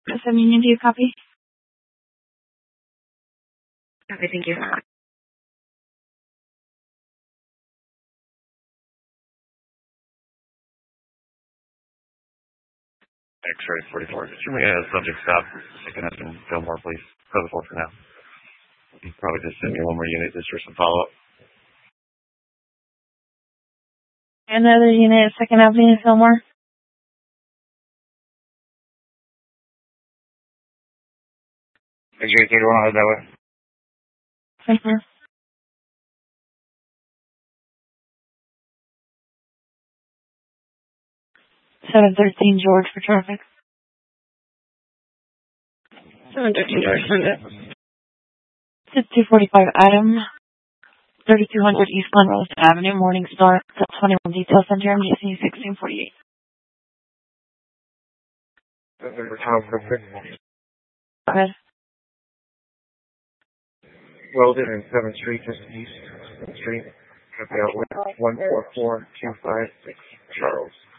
Union, do you copy? Okay, thank you. X-ray 44. Should we subject stop? Second up in Fillmore, please. Code 4 for now. You probably just send me one more unit just for some follow-up. Another unit, 2nd Avenue, Fillmore. X-ray 31, head that way. Thank you. 713 George for traffic. 713 George, send it. It's 245 Adam, 3200 East Glen Rose Avenue, Morningstar, 21 Detail Center, MGC 1648. Go ahead. Weldon and 7th Street, just east of 7th Street. Copy out with 144256 Charles.